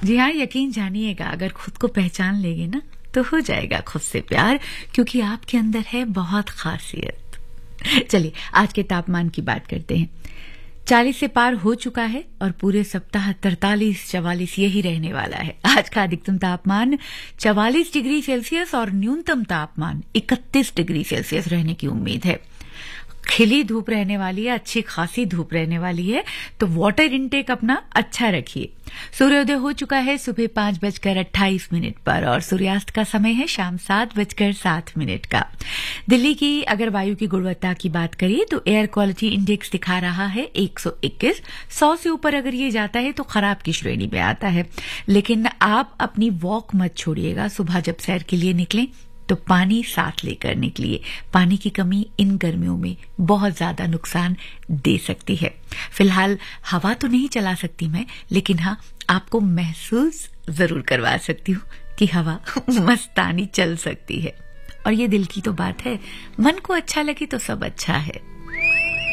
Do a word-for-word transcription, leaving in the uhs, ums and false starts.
जी हाँ, यकीन जानिएगा, अगर खुद को पहचान लेंगे ना तो हो जाएगा खुद से प्यार, क्योंकि आपके अंदर है बहुत खासियत। चलिए आज के तापमान की बात करते हैं। चालीस से पार हो चुका है और पूरे सप्ताह तरतालीस चवालीस यही रहने वाला है। आज का अधिकतम तापमान चवालीस डिग्री सेल्सियस और न्यूनतम तापमान इकतीस डिग्री सेल्सियस रहने की उम्मीद है। खिली धूप रहने वाली है, अच्छी खासी धूप रहने वाली है, तो वाटर इनटेक अपना अच्छा रखिए। सूर्योदय हो चुका है सुबह पांच बजकर अट्ठाईस मिनट पर और सूर्यास्त का समय है शाम सात बजकर सात मिनट का। दिल्ली की अगर वायु की गुणवत्ता की बात करिए तो एयर क्वालिटी इंडेक्स दिखा रहा है एक सौ इक्कीस। सौ से ऊपर अगर ये जाता है तो खराब की श्रेणी में आता है। लेकिन आप अपनी वॉक मत छोड़िएगा। सुबह जब सैर के लिए निकलें तो पानी साथ लेकर निकलिए। पानी की कमी इन गर्मियों में बहुत ज्यादा नुकसान दे सकती है। फिलहाल हवा तो नहीं चला सकती मैं, लेकिन हाँ आपको महसूस जरूर करवा सकती हूँ कि हवा मस्तानी चल सकती है। और ये दिल की तो बात है, मन को अच्छा लगे तो सब अच्छा है।